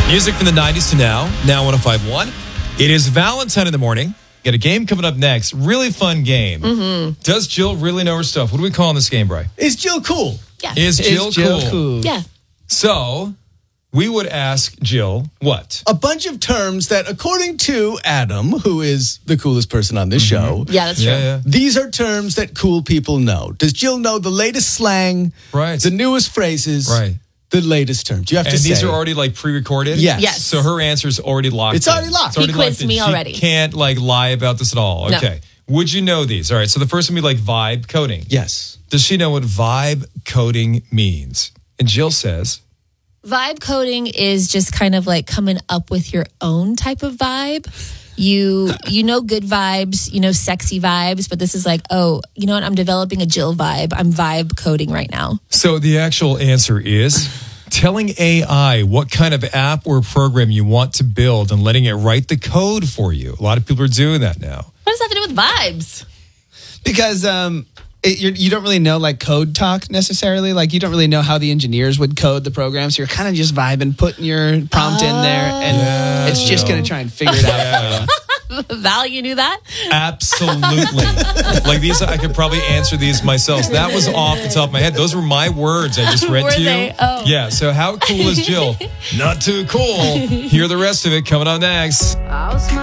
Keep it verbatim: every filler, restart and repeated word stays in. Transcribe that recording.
Music from the nineties to now, now one oh five point one. It is Valentine in the morning. Got a game coming up next. Really fun game. Mm-hmm. Does Jill really know her stuff? What do we call in this game, Bri? Is Jill cool? Yeah. Is Jill, Is Jill cool? cool? Yeah. So, we would ask Jill what? A bunch of terms that, according to Adam, who is the coolest person on this show, Yeah, that's true. Yeah, yeah. these are terms that cool people know. Does Jill know the latest slang, Right. the newest phrases, Right. the latest terms? You have And to say. these are already like pre-recorded? Yes. Yes. So her answer's already locked It's in. already locked. He locked quizzed in. me She already. can't like lie about this at all. No. Okay. Would you know these? All right. So the first one would be like vibe coding. Yes. Does she know what vibe coding means? And Jill says, Vibe coding is just kind of like coming up with your own type of vibe. You you know good vibes, you know sexy vibes, but this is like, oh, you know what? I'm developing a Jill vibe. I'm vibe coding right now. so the actual answer is telling A I what kind of app or program you want to build and letting it write the code for you. A lot of people are doing that now. What does that have to do with vibes? Because um, it, you're, you don't really know like code talk necessarily. Like you don't really know how the engineers would code the program. So you're kind of just vibing, putting your prompt in there, and Yeah, it's just Jill. going to try and figure it out for you. Val, you knew that? Absolutely. Like these, I could probably answer these myself. So that was off the top of my head. Those were my words I just read Were to you. they? Oh. Yeah. So how cool is Jill? Not too cool. Hear the rest of it coming on next.